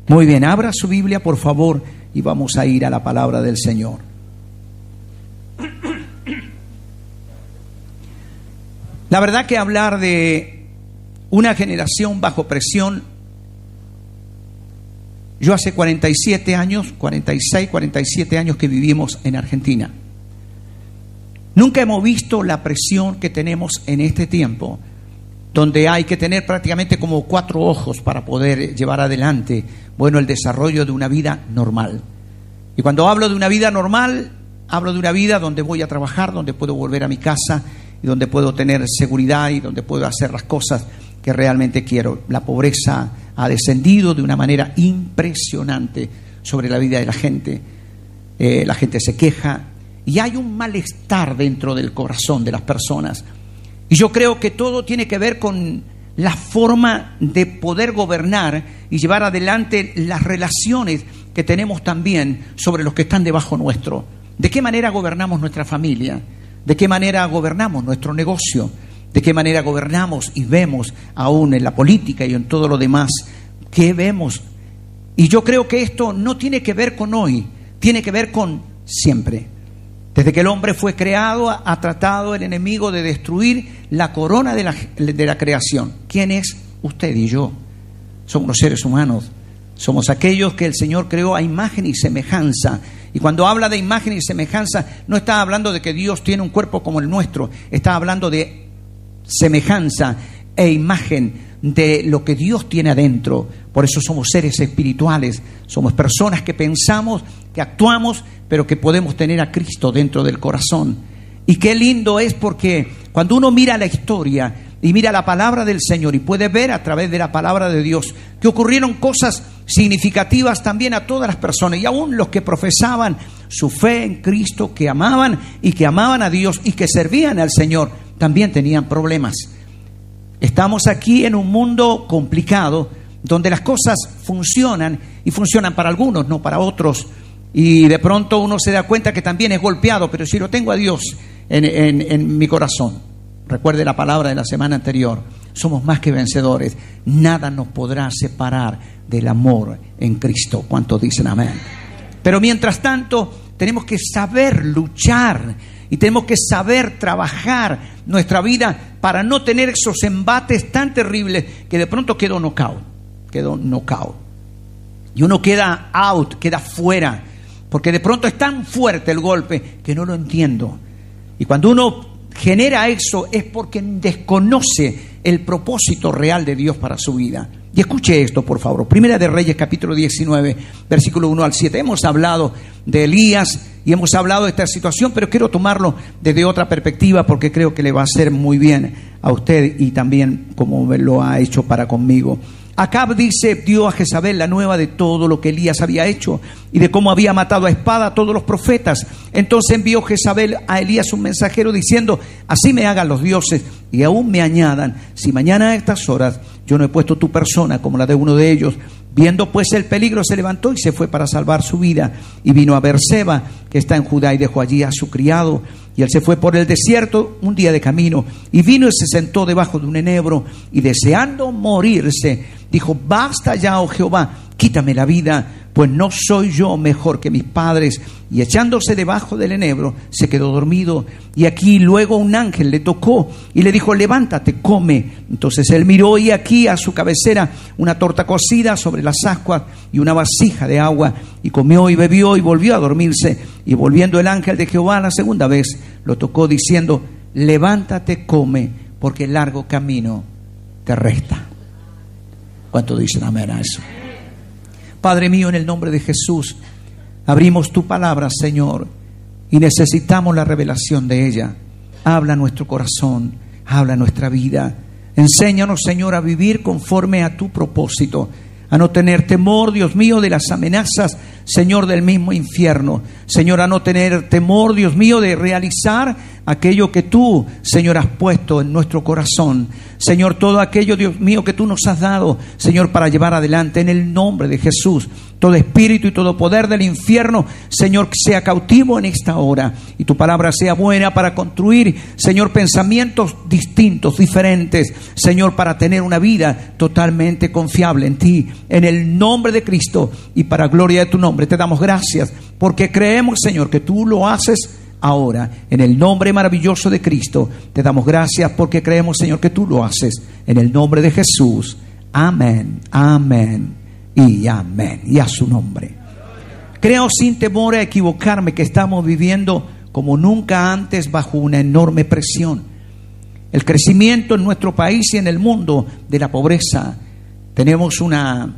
Muy bien, abra su Biblia, por favor, y vamos a ir a la palabra del Señor. La verdad que hablar de una generación bajo presión, yo hace 47 años, 46, 47 años que vivimos en Argentina. Nunca hemos visto la presión que tenemos en este tiempo, donde hay que tener prácticamente como 4 ojos para poder llevar adelante, el desarrollo de una vida normal. Y cuando hablo de una vida normal, hablo de una vida donde voy a trabajar, donde puedo volver a mi casa y donde puedo tener seguridad y donde puedo hacer las cosas que realmente quiero. La pobreza ha descendido de una manera impresionante sobre la vida de la gente. La gente se queja y hay un malestar dentro del corazón de las personas. Y yo creo que todo tiene que ver con la forma de poder gobernar y llevar adelante las relaciones que tenemos también sobre los que están debajo nuestro. ¿De qué manera gobernamos nuestra familia? ¿De qué manera gobernamos nuestro negocio? ¿De qué manera gobernamos y vemos aún en la política y en todo lo demás? ¿Qué vemos? Y yo creo que esto no tiene que ver con hoy, tiene que ver con siempre. Desde que el hombre fue creado, ha tratado el enemigo de destruir la corona de la creación. ¿Quién es? Usted y yo. Somos los seres humanos. Somos aquellos que el Señor creó a imagen y semejanza. Y cuando habla de imagen y semejanza, no está hablando de que Dios tiene un cuerpo como el nuestro. Está hablando de semejanza e imagen de lo que Dios tiene adentro. Por eso somos seres espirituales. Somos personas que pensamos, que actuamos, pero que podemos tener a Cristo dentro del corazón. Y qué lindo es, porque cuando uno mira la historia y mira la palabra del Señor y puede ver a través de la palabra de Dios que ocurrieron cosas significativas también a todas las personas, y aún los que profesaban su fe en Cristo, que amaban a Dios y que servían al Señor, también tenían problemas. Estamos aquí en un mundo complicado donde las cosas funcionan y funcionan para algunos, no para otros. Y de pronto uno se da cuenta que también es golpeado, pero si lo tengo a Dios en mi corazón, recuerde la palabra de la semana anterior, somos más que vencedores. Nada nos podrá separar del amor en Cristo. ¿Cuántos dicen amén? Pero mientras tanto tenemos que saber luchar y tenemos que saber trabajar nuestra vida para no tener esos embates tan terribles que de pronto quedó knockout. Y uno queda out, queda fuera, porque de pronto es tan fuerte el golpe que no lo entiendo. Y cuando uno genera eso es porque desconoce el propósito real de Dios para su vida. Y escuche esto, por favor. Primera de Reyes, capítulo 19, versículo 1 al 7. Hemos hablado de Elías y hemos hablado de esta situación, pero quiero tomarlo desde otra perspectiva porque creo que le va a hacer muy bien a usted y también como lo ha hecho para conmigo. Acab dio a Jezabel la nueva de todo lo que Elías había hecho y de cómo había matado a espada a todos los profetas. Entonces envió Jezabel a Elías un mensajero diciendo: así me hagan los dioses y aún me añadan, si mañana a estas horas yo no he puesto tu persona como la de uno de ellos. Viendo pues el peligro, se levantó y se fue para salvar su vida, y vino a Beerseba, que está en Judá, y dejó allí a su criado. Y él se fue por el desierto un día de camino, y vino y se sentó debajo de un enebro, y deseando morirse, dijo: basta ya, oh Jehová, quítame la vida, pues no soy yo mejor que mis padres. Y echándose debajo del enebro, se quedó dormido. Y aquí luego un ángel le tocó y le dijo: levántate, come. Entonces él miró, y aquí a su cabecera una torta cocida sobre las ascuas y una vasija de agua, y comió y bebió y volvió a dormirse. Y volviendo el ángel de Jehová la segunda vez, lo tocó diciendo: levántate, come, porque el largo camino te resta. ¿Cuánto dicen amén a eso? Padre mío, en el nombre de Jesús, abrimos tu palabra, Señor, y necesitamos la revelación de ella. Habla nuestro corazón, habla nuestra vida. Enséñanos, Señor, a vivir conforme a tu propósito, a no tener temor, Dios mío, de las amenazas, Señor, del mismo infierno. Señor, a no tener temor, Dios mío, de realizar aquello que tú, Señor, has puesto en nuestro corazón. Señor, todo aquello, Dios mío, que tú nos has dado, Señor, para llevar adelante en el nombre de Jesús. Todo espíritu y todo poder del infierno, Señor, sea cautivo en esta hora. Y tu palabra sea buena para construir, Señor, pensamientos distintos, diferentes, Señor, para tener una vida totalmente confiable en ti. En el nombre de Cristo y para gloria de tu nombre, te damos gracias porque creemos, Señor, que tú lo haces ahora. En el nombre maravilloso de Cristo, te damos gracias porque creemos, Señor, que tú lo haces. En el nombre de Jesús. Amén, amén y amén. Y a su nombre. Creo sin temor a equivocarme que estamos viviendo como nunca antes bajo una enorme presión. El crecimiento en nuestro país y en el mundo de la pobreza. Tenemos una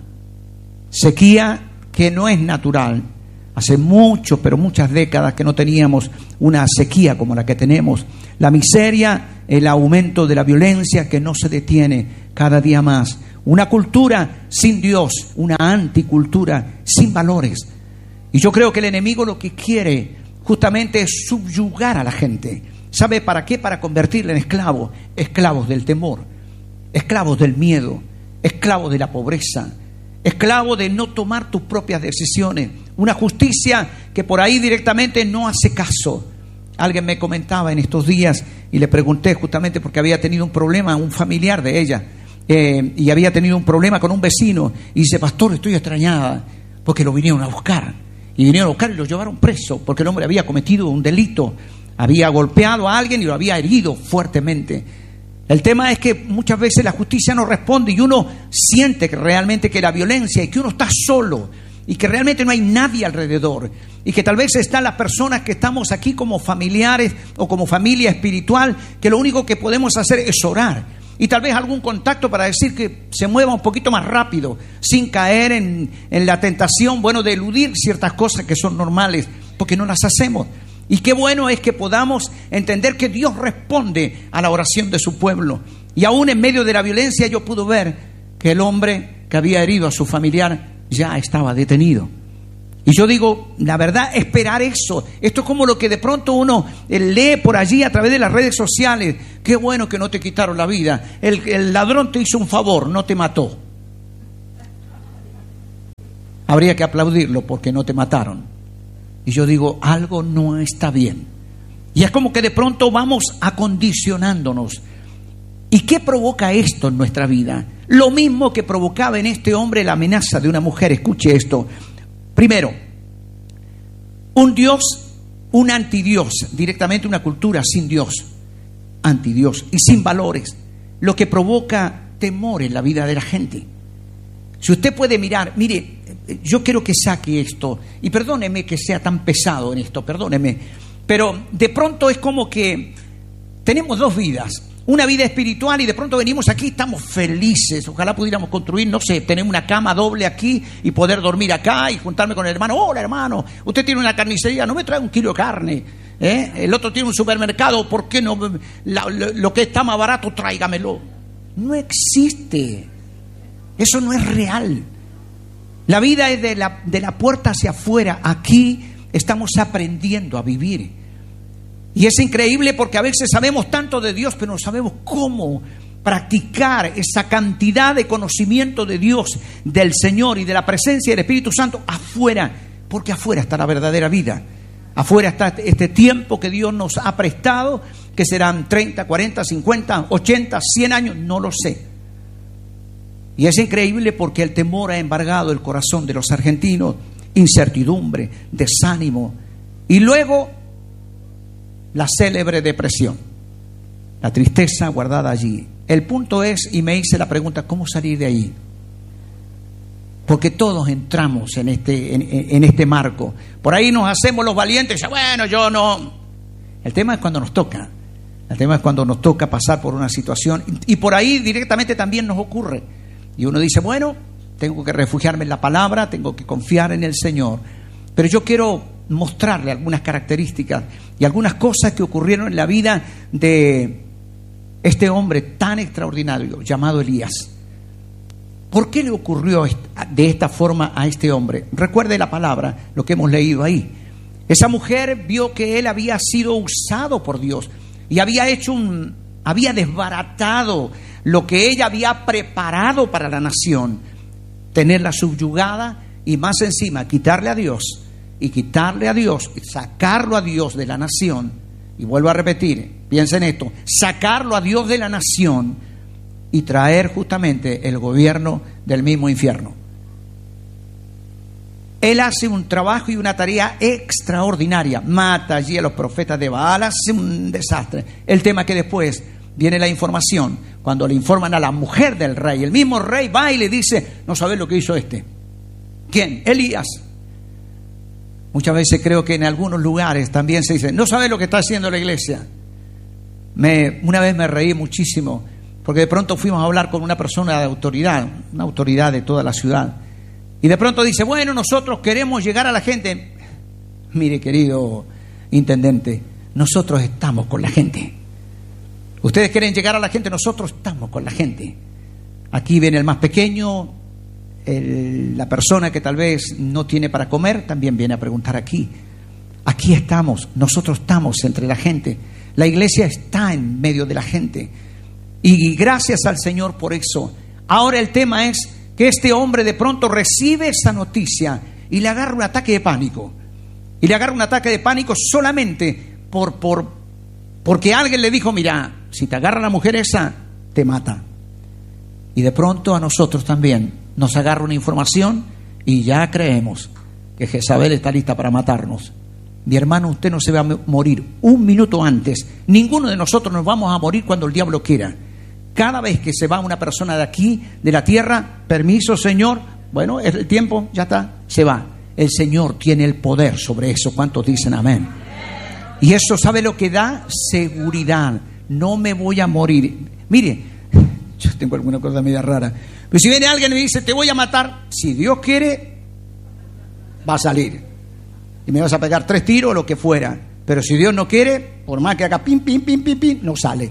sequía que no es natural. Hace mucho, pero muchas décadas que no teníamos una sequía como la que tenemos. La miseria, el aumento de la violencia que no se detiene cada día más. Una cultura sin Dios, una anticultura sin valores. Y yo creo que el enemigo lo que quiere justamente es subyugar a la gente. ¿Sabe para qué? Para convertirla en esclavos. Esclavos del temor, esclavos del miedo, esclavos de la pobreza, esclavo de no tomar tus propias decisiones. Una justicia que por ahí directamente no hace caso. Alguien me comentaba en estos días y le pregunté justamente porque había tenido un problema, un familiar de ella, y había tenido un problema con un vecino. Y dice: pastor, estoy extrañada porque lo vinieron a buscar. Y vinieron a buscar y lo llevaron preso porque el hombre había cometido un delito. Había golpeado a alguien y lo había herido fuertemente. El tema es que muchas veces la justicia no responde y uno siente que realmente que la violencia y que uno está solo y que realmente no hay nadie alrededor y que tal vez están las personas que estamos aquí como familiares o como familia espiritual, que lo único que podemos hacer es orar y tal vez algún contacto para decir que se mueva un poquito más rápido sin caer en la tentación, bueno, de eludir ciertas cosas que son normales porque no las hacemos. Y qué bueno es que podamos entender que Dios responde a la oración de su pueblo. Y aún en medio de la violencia yo pude ver que el hombre que había herido a su familiar ya estaba detenido. Y yo digo, la verdad, esperar eso. Esto es como lo que de pronto uno lee por allí a través de las redes sociales. Qué bueno que no te quitaron la vida. El ladrón te hizo un favor, no te mató. Habría que aplaudirlo porque no te mataron. Y yo digo, algo no está bien. Y es como que de pronto vamos acondicionándonos. ¿Y qué provoca esto en nuestra vida? Lo mismo que provocaba en este hombre la amenaza de una mujer. Escuche esto. Primero, un Dios, un antidios, directamente una cultura sin Dios, antidios y sin valores, lo que provoca temor en la vida de la gente. Si usted puede mirar, mire, yo quiero que saque esto, y perdóneme que sea tan pesado en esto, perdóneme, pero de pronto es como que tenemos dos vidas, una vida espiritual y de pronto venimos aquí, estamos felices, ojalá pudiéramos construir, no sé, tener una cama doble aquí y poder dormir acá y juntarme con el hermano. Hola hermano, usted tiene una carnicería, no me trae 1 kilo de carne, el otro tiene un supermercado, ¿por qué no? Lo que está más barato, tráigamelo. No existe, eso no es real. La vida es de la puerta hacia afuera. Aquí estamos aprendiendo a vivir. Y es increíble porque a veces sabemos tanto de Dios, pero no sabemos cómo practicar esa cantidad de conocimiento de Dios, del Señor y de la presencia del Espíritu Santo afuera. Porque afuera está la verdadera vida. Afuera está este tiempo que Dios nos ha prestado, que serán 30, 40, 50, 80, 100 años, no lo sé. Y es increíble porque el temor ha embargado el corazón de los argentinos, incertidumbre, desánimo y luego la célebre depresión, la tristeza guardada allí. El punto es, y me hice la pregunta, ¿cómo salir de ahí? Porque todos entramos en este marco. Por ahí nos hacemos los valientes, bueno, yo no. El tema es cuando nos toca. El tema es cuando nos toca pasar por una situación y por ahí directamente también nos ocurre. Y uno dice, bueno, tengo que refugiarme en la palabra, tengo que confiar en el Señor. Pero yo quiero mostrarle algunas características y algunas cosas que ocurrieron en la vida de este hombre tan extraordinario llamado Elías. ¿Por qué le ocurrió de esta forma a este hombre? Recuerde la palabra, lo que hemos leído ahí. Esa mujer vio que él había sido usado por Dios. y había desbaratado lo que ella había preparado para la nación, tenerla subyugada y más encima quitarle a Dios, y sacarlo a Dios de la nación. Y vuelvo a repetir, piensen esto, sacarlo a Dios de la nación y traer justamente el gobierno del mismo infierno. Él hace un trabajo y una tarea extraordinaria, mata allí a los profetas de Baal, hace un desastre. El tema es que después viene la información, cuando le informan a la mujer del rey, el mismo rey va y le dice, no sabes lo que hizo este. ¿Quién? Elías. Muchas veces creo que en algunos lugares también se dice, no sabes lo que está haciendo la iglesia. Una vez me reí muchísimo, porque de pronto fuimos a hablar con una persona de autoridad, una autoridad de toda la ciudad, y de pronto dice, bueno, nosotros queremos llegar a la gente. Mire, querido intendente, nosotros estamos con la gente. Ustedes quieren llegar a la gente, nosotros estamos con la gente. Aquí viene el más pequeño, la persona que tal vez no tiene para comer, también viene a preguntar aquí. Aquí estamos, nosotros estamos entre la gente. La iglesia está en medio de la gente. Y gracias al Señor por eso. Ahora el tema es que este hombre de pronto recibe esa noticia y le agarra un ataque de pánico. Y le agarra un ataque de pánico solamente porque alguien le dijo, mira, si te agarra la mujer esa, te mata. Y de pronto a nosotros también nos agarra una información y ya creemos que Jezabel está lista para matarnos. Mi hermano, usted no se va a morir un minuto antes. Ninguno de nosotros nos vamos a morir cuando el diablo quiera. Cada vez que se va una persona de aquí, de la tierra, permiso, Señor, bueno, es el tiempo, ya está, se va. El Señor tiene el poder sobre eso. ¿Cuántos dicen amén? Y eso, ¿sabe lo que da? Seguridad. No me voy a morir. Mire, yo tengo alguna cosa media rara, pero si viene alguien y me dice, te voy a matar, si Dios quiere, va a salir. Y me vas a pegar 3 tiros o lo que fuera. Pero si Dios no quiere, por más que haga pim, pim, pim, pim, pim, no sale.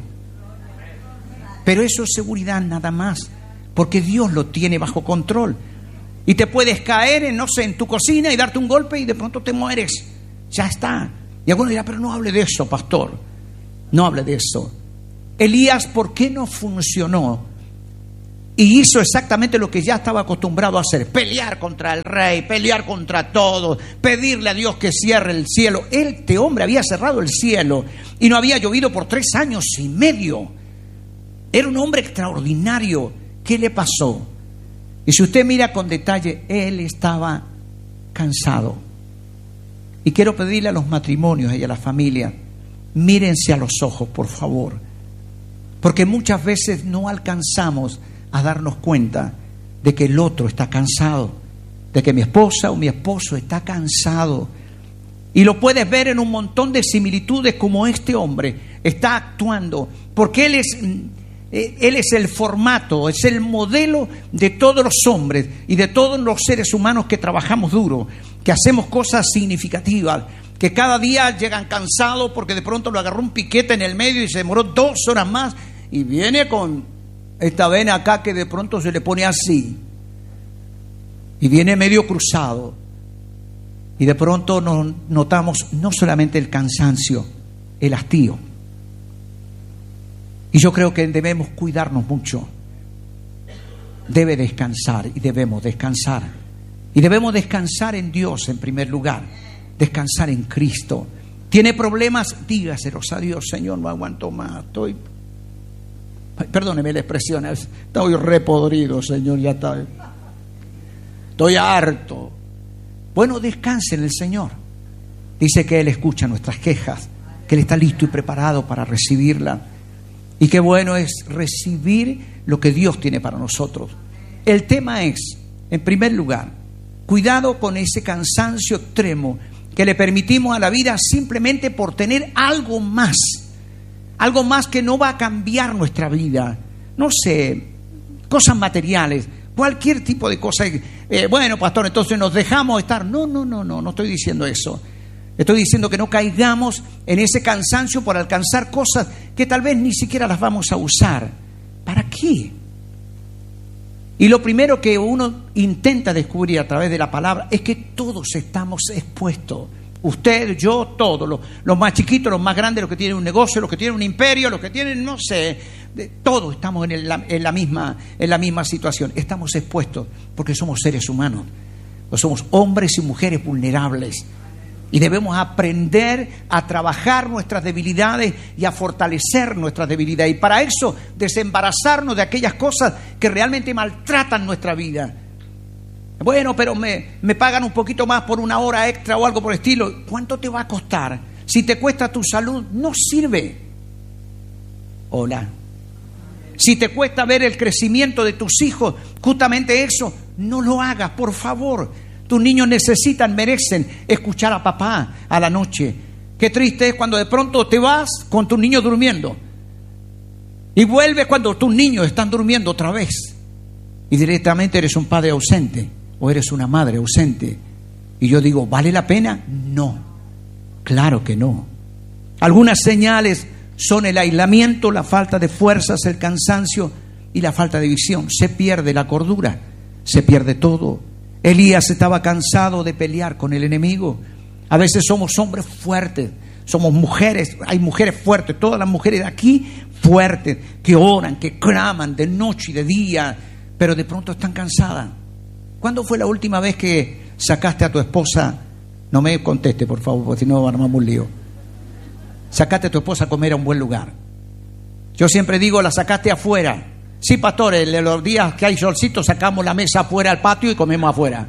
Pero eso es seguridad nada más, porque Dios lo tiene bajo control. Y te puedes caer en tu cocina y darte un golpe y de pronto te mueres. Ya está. Y algunos dirán, pero no hable de eso, pastor. No hable de eso. Elías, ¿por qué no funcionó? Y hizo exactamente lo que ya estaba acostumbrado a hacer: pelear contra el rey, pelear contra todos, pedirle a Dios que cierre el cielo. Este hombre había cerrado el cielo y no había llovido por 3 años y medio. Era un hombre extraordinario. ¿Qué le pasó? Y si usted mira con detalle, él estaba cansado. Y quiero pedirle a los matrimonios y a la familia, mírense a los ojos, por favor, porque muchas veces no alcanzamos a darnos cuenta de que el otro está cansado, de que mi esposa o mi esposo está cansado. Y lo puedes ver en un montón de similitudes como este hombre está actuando, porque él es el formato, es el modelo de todos los hombres y de todos los seres humanos que trabajamos duro, que hacemos cosas significativas, que cada día llegan cansados porque de pronto lo agarró un piquete en el medio y se demoró 2 horas más y viene con esta vena acá que de pronto se le pone así y viene medio cruzado, y de pronto notamos no solamente el cansancio, el hastío. Y yo creo que debemos cuidarnos mucho. Debe descansar y debemos descansar. Y debemos descansar en Dios en primer lugar. Descansar en Cristo. ¿Tiene problemas? Dígaselos a Dios: Señor, no aguanto más. Perdóneme la expresión, estoy repodrido, Señor, ya está. Estoy harto. Bueno, descanse en el Señor. Dice que Él escucha nuestras quejas, que Él está listo y preparado para recibirla. Y qué bueno es recibir lo que Dios tiene para nosotros. El tema es, en primer lugar, cuidado con ese cansancio extremo que le permitimos a la vida simplemente por tener algo más que no va a cambiar nuestra vida. No sé, cosas materiales, cualquier tipo de cosa. Bueno, pastor, entonces nos dejamos estar. No estoy diciendo eso. Estoy diciendo que no caigamos en ese cansancio por alcanzar cosas que tal vez ni siquiera las vamos a usar. ¿Para qué? Y lo primero que uno intenta descubrir a través de la palabra es que todos estamos expuestos Usted, yo, todos, los más chiquitos, los más grandes, los que tienen un negocio, los que tienen un imperio, los que tienen, no sé, todos estamos en la misma situación. Estamos expuestos porque somos seres humanos, pues somos hombres y mujeres vulnerables. Y debemos aprender a trabajar nuestras debilidades y a fortalecer nuestras debilidades. Y para eso, desembarazarnos de aquellas cosas que realmente maltratan nuestra vida. Bueno, pero me pagan un poquito más por una hora extra o algo por el estilo. ¿Cuánto te va a costar? Si te cuesta tu salud, no sirve. Hola. Si te cuesta ver el crecimiento de tus hijos, justamente eso, no lo hagas, por favor. Tus niños necesitan, merecen escuchar a papá a la noche. Qué triste es cuando de pronto te vas con tus niños durmiendo y vuelves cuando tus niños están durmiendo otra vez. Y directamente eres un padre ausente o eres una madre ausente. Y yo digo, ¿vale la pena? No, claro que no. Algunas señales son el aislamiento, la falta de fuerzas, el cansancio y la falta de visión. Se pierde la cordura, se pierde todo. Elías estaba cansado de pelear con el enemigo. A veces somos hombres fuertes, somos mujeres, hay mujeres fuertes, todas las mujeres de aquí fuertes, que oran, que claman de noche y de día, pero de pronto están cansadas. ¿Cuándo fue la última vez que sacaste a tu esposa? No me conteste, por favor, porque si no armamos un lío. Sacaste a tu esposa a comer a un buen lugar. Yo siempre digo, la sacaste afuera. Sí, pastores, los días que hay solcito sacamos la mesa afuera al patio y comemos afuera.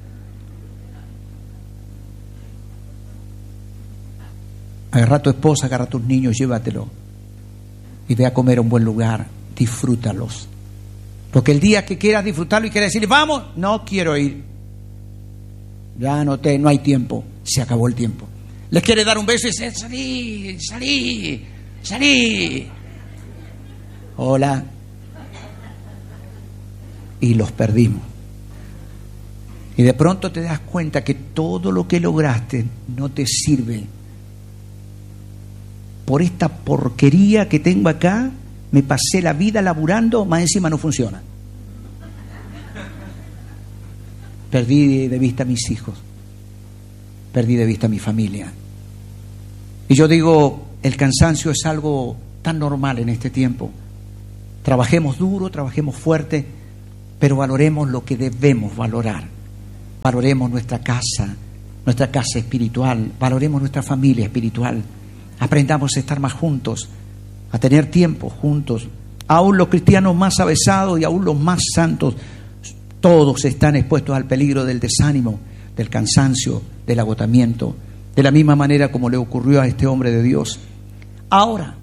Agarra a tu esposa, agarra a tus niños, llévatelo y ve a comer a un buen lugar, disfrútalos. Porque el día que quieras disfrutarlo y quieras decirle, vamos, no quiero ir. Ya no hay tiempo, se acabó el tiempo. Les quiere dar un beso y dice, salí. Hola. Y los perdimos. Y de pronto te das cuenta que todo lo que lograste no te sirve. Por esta porquería que tengo acá, me pasé la vida laburando, más encima no funciona. Perdí de vista a mis hijos, perdí de vista a mi familia. Y yo digo, el cansancio es algo tan normal en este tiempo. Trabajemos duro, trabajemos fuerte, pero valoremos lo que debemos valorar. Valoremos nuestra casa espiritual, valoremos nuestra familia espiritual. Aprendamos a estar más juntos, a tener tiempo juntos. Aún los cristianos más avesados y aún los más santos, todos están expuestos al peligro del desánimo, del cansancio, del agotamiento, de la misma manera como le ocurrió a este hombre de Dios. Ahora,